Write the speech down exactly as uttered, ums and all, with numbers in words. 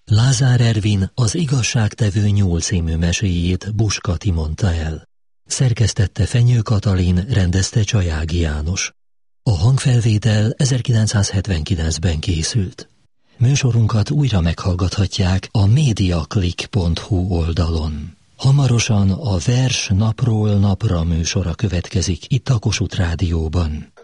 Lázár Ervin az Igazságtevő nyúl című meséjét Buskati mondta el. Szerkesztette Fenyő Katalin, rendezte Csajági János. A hangfelvétel ezerkilencszázhetvenkilencben készült. Műsorunkat újra meghallgathatják a mediaclick pont hu oldalon. Hamarosan a Vers napról napra műsora következik itt a Kossuth Rádióban.